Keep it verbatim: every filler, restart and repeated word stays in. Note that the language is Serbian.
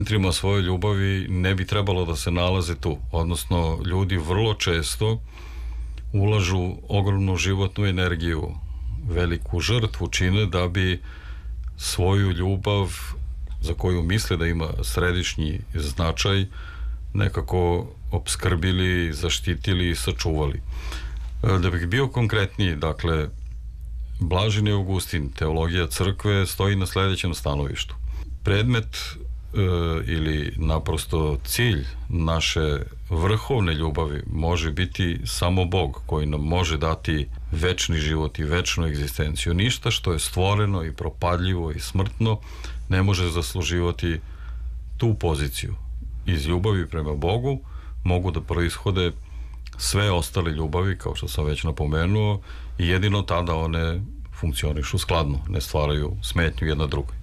centrima svoje ljubavi ne bi trebalo da se nalaze tu. Odnosno, ljudi vrlo često ulažu ogromnu životnu energiju, veliku žrtvu čine da bi svoju ljubav, za koju misle da ima središnji značaj, nekako opskrbili, zaštitili i sačuvali. Da bih bio konkretniji, dakle, Blaženi Augustin, teologija crkve, stoji na sledećem stanovištu. Predmet e, ili naprosto cilj naše vrhovne ljubavi može biti samo Bog, koji nam može dati večni život i večnu egzistenciju. Ništa što je stvoreno i propadljivo i smrtno ne može zasluživati tu poziciju. Iz ljubavi prema Bogu mogu da proishode sve ostale ljubavi, kao što sam već napomenuo, i jedino tada one funkcionišu skladno, ne stvaraju smetnju jedna drugoj.